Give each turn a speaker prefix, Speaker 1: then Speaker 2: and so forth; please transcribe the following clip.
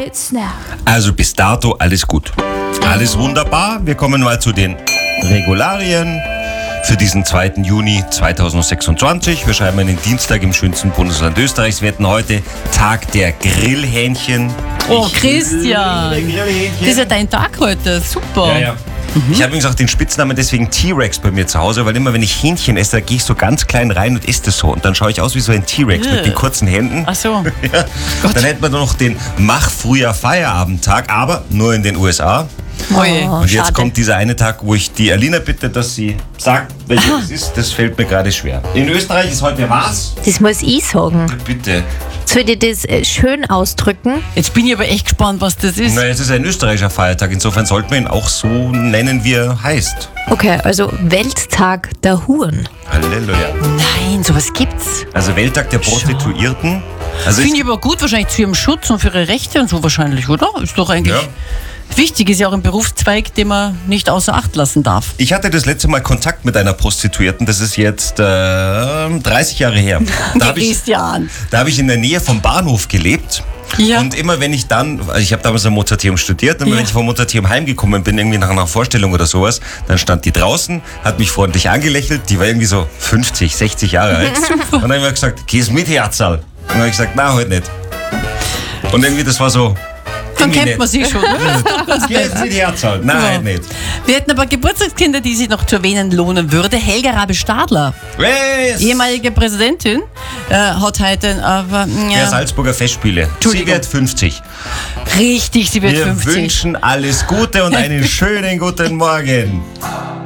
Speaker 1: it's now.
Speaker 2: Also bis dato alles gut. Alles wunderbar. Wir kommen mal zu den Regularien für diesen 2. Juni 2026. Wir schreiben einen Dienstag im schönsten Bundesland Österreichs. Wir hatten heute Tag der Grillhähnchen.
Speaker 3: Oh, Christian,
Speaker 2: Grillhähnchen.
Speaker 3: das ist ja dein Tag heute. Super.
Speaker 2: Ja, ja. Ich habe übrigens auch den Spitznamen deswegen T-Rex bei mir zu Hause, weil immer wenn ich Hähnchen esse, da gehe ich so ganz klein rein und esse das so. Und dann schaue ich aus wie so ein T-Rex mit den kurzen Händen.
Speaker 3: Ach so.
Speaker 2: Ja. Dann hätten wir noch den Mach-Früher-Feierabendtag, aber nur in den USA.
Speaker 3: Oje.
Speaker 2: Und jetzt
Speaker 1: schade.
Speaker 2: kommt dieser eine Tag, wo ich die Alina bitte, dass sie sagt, welcher das ist. Das fällt mir gerade schwer. In Österreich ist heute was?
Speaker 1: Das muss ich sagen.
Speaker 2: Bitte.
Speaker 1: Soll ich das schön ausdrücken?
Speaker 3: Jetzt bin ich aber echt gespannt, was das ist.
Speaker 2: Na, es ist ein österreichischer Feiertag. Insofern sollten wir ihn auch so nennen, wie er heißt.
Speaker 1: Okay, also Welttag der Huren.
Speaker 2: Halleluja.
Speaker 3: Nein, sowas gibt's.
Speaker 2: Also Welttag der Prostituierten. Also
Speaker 3: Finde ich aber gut, wahrscheinlich zu ihrem Schutz und für ihre Rechte und so wahrscheinlich, oder? Ist doch eigentlich wichtig, ist ja auch ein Berufszweig, den man nicht außer Acht lassen darf.
Speaker 2: ich hatte das letzte Mal Kontakt mit einer Prostituierten. Das ist jetzt 30 Jahre her. Da habe ich,
Speaker 3: Christian.
Speaker 2: da hab ich in der Nähe vom Bahnhof gelebt.
Speaker 3: Ja.
Speaker 2: Und immer wenn ich dann, also ich habe damals am Mozarteum studiert, immer
Speaker 3: Ja.
Speaker 2: wenn ich vom Mozarteum heimgekommen bin, irgendwie nach einer Vorstellung oder sowas, dann stand die draußen, hat mich freundlich angelächelt, die war irgendwie so 50, 60 Jahre alt. Und dann habe ich mir gesagt, gehst mit, Herzl? Und dann habe ich gesagt, na, heute nicht. Und irgendwie, das war so...
Speaker 3: Dann
Speaker 2: irgendwie
Speaker 3: kennt man sie schon.
Speaker 2: Gehst mit, Herzl? Nein,
Speaker 3: Ja.
Speaker 2: heute nicht.
Speaker 3: Wir hätten aber Geburtstagskinder, die sich noch zu erwähnen lohnen würde. Helga Rabe-Stadler,
Speaker 2: Yes.
Speaker 3: ehemalige Präsidentin, hat heute aber
Speaker 2: Der Salzburger Festspiele. Sie
Speaker 3: Entschuldigung.
Speaker 2: wird 50.
Speaker 3: richtig, sie wird
Speaker 2: Wir
Speaker 3: 50.
Speaker 2: wünschen alles Gute und einen schönen guten Morgen.